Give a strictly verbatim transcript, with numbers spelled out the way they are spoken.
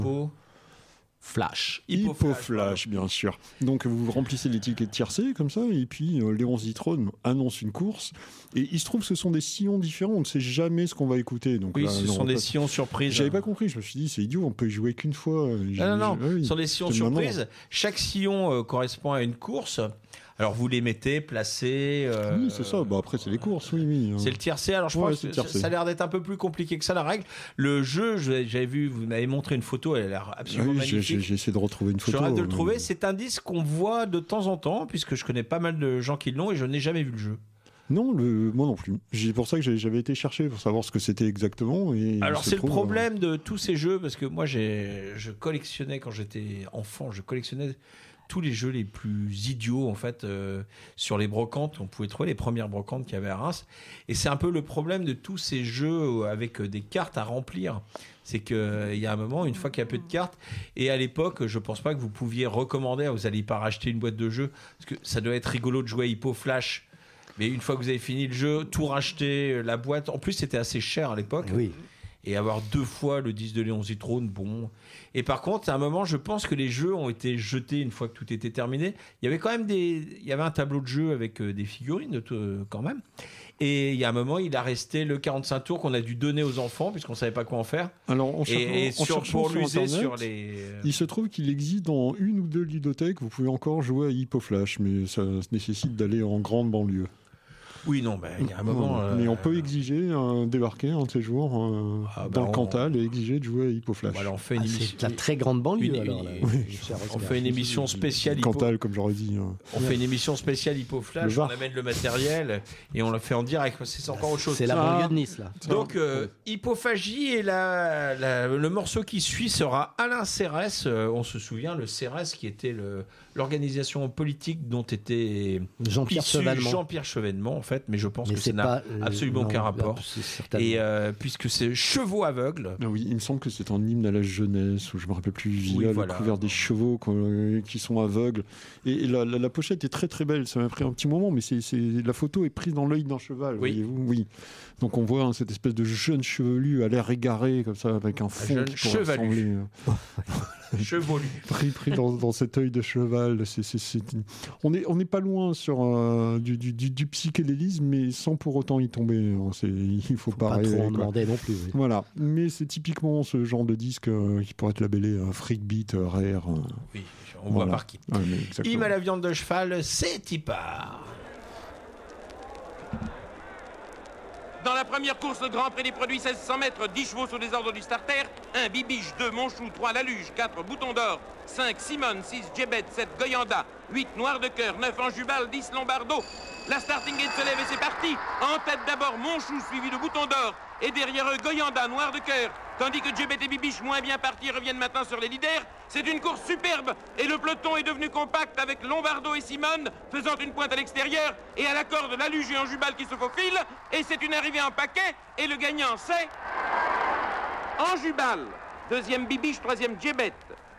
Hippo... Flash. Hippo, Hippo Flash, Flash bien sûr. Donc vous remplissez l'étiquette tiercée comme ça, et puis euh, Léon Zitrone annonce une course, et il se trouve que ce sont des sillons différents, on ne sait jamais ce qu'on va écouter. Donc, oui, là, ce non, sont des pas... sillons surprises. J'avais pas compris, je me suis dit c'est idiot, on peut y jouer qu'une fois. Non, non, non, oui, ce sont des sillons surprises. Maintenant. Chaque sillon euh, correspond à une course. Alors vous les mettez, placez... Euh, oui, c'est ça. Bon, après, c'est les courses, oui, oui. C'est le tiercé. Alors je ouais, pense que ça, ça a l'air d'être un peu plus compliqué que ça, la règle. Le jeu, j'avais vu, vous m'avez montré une photo, elle a l'air absolument oui, magnifique. J'ai, j'ai essayé de retrouver une photo. Je rêve de le trouver. C'est un disque qu'on voit de temps en temps, puisque je connais pas mal de gens qui l'ont et je n'ai jamais vu le jeu. Non, le, moi non plus. C'est pour ça que j'avais été chercher pour savoir ce que c'était exactement. Et alors c'est trouve, le problème euh... de tous ces jeux, parce que moi j'ai, je collectionnais quand j'étais enfant, je collectionnais tous les jeux les plus idiots en fait euh, sur les brocantes. On pouvait trouver les premières brocantes qu'il y avait à Reims, et c'est un peu le problème de tous ces jeux avec des cartes à remplir. C'est qu'il euh, y a un moment, une fois qu'il y a peu de cartes, et à l'époque, je pense pas que vous pouviez recommander, vous n'alliez pas racheter une boîte de jeux, parce que ça doit être rigolo de jouer à Hippo Flash. Mais une fois que vous avez fini le jeu, tout racheter, la boîte. En plus, c'était assez cher à l'époque. Oui. Et avoir deux fois le disque de Léon Zitrone, bon. Et par contre, à un moment, je pense que les jeux ont été jetés une fois que tout était terminé. Il y avait quand même des, il y avait un tableau de jeu avec des figurines euh, quand même. Et il y a un moment, il a resté le quarante-cinq tours qu'on a dû donner aux enfants puisqu'on savait pas quoi en faire. Alors, en cherchant, et, et en sur, cherchant pour sur l'user Internet, sur les. Il se trouve qu'il existe dans une ou deux ludothèques. Vous pouvez encore jouer à Hippo Flash, mais ça nécessite d'aller en grande banlieue. Oui, non, ben, il y a un moment... Euh, mais on peut exiger, euh, débarquer un de ces jours euh, ah, bah dans on... le Cantal et exiger de jouer à Hippo Flash. Voilà, on fait une ah, émission... C'est la très grande banlieue, une... alors. Là, oui. On fait une émission spéciale Hippo... Cantal, comme j'aurais dit. Hein. On fait une émission spéciale Hippo Flash, on amène le matériel et on le fait en direct. C'est encore autre chose. C'est la banlieue de Nice, là. Donc, euh, Hippophagie, et la, la, le morceau qui suit sera Alain Cérès. Euh, on se souvient, le Cérès qui était le, l'organisation politique dont était Jean-Pierre Chevènement. Jean-Pierre Chevènement, en fait, mais je pense mais que ça n'a pas, absolument non, aucun rapport. Et euh, puisque c'est Chevaux aveugles. Ah oui, il me semble que c'est un hymne à la jeunesse, ou je me rappelle plus, il oui, y a voilà. le couvert des chevaux qui sont aveugles. Et, et la, la, la pochette est très très belle, ça m'a pris un petit moment, mais c'est, c'est, la photo est prise dans l'œil d'un cheval, oui. voyez-vous. Oui. Donc on voit hein, cette espèce de jeune chevelu à l'air égaré, comme ça, avec un fond un qui pourrait ressembler... Chevelu. Pris, pris dans, dans cet œil de cheval. C'est, c'est, c'est... On n'est on est pas loin sur euh, du, du, du, du psychédélisme, mais sans pour autant y tomber. C'est, il faut, faut pas, pas rêver, trop en demander non plus. Oui. Voilà. Mais c'est typiquement ce genre de disque euh, qui pourrait être labellé euh, freak beat, euh, rare. Euh... Oui, on voilà. voit par qui. Ouais, Hymne à la viande de cheval, c'est Tipar. Dans la première course, le Grand Prix des produits seize cents mètres, dix chevaux sous les ordres du starter, un Bibiche, deux Monchou, trois Laluge, quatre Bouton d'Or, cinq Simone, six Djebet, sept Goyanda, huit Noir de Cœur, neuf Anjubal, dix Lombardo. La starting gate se lève et c'est parti. En tête d'abord Monchou, suivi de Bouton d'Or, et derrière eux Goyanda, Noir de Cœur, tandis que Djebet et Bibiche, moins bien partis, reviennent maintenant sur les leaders. C'est une course superbe et le peloton est devenu compact avec Lombardo et Simone faisant une pointe à l'extérieur et à la corde Laluge et Anjubal qui se faufilent, et c'est une arrivée en paquet, et le gagnant c'est Anjubal, deuxième Bibiche, troisième Djebet,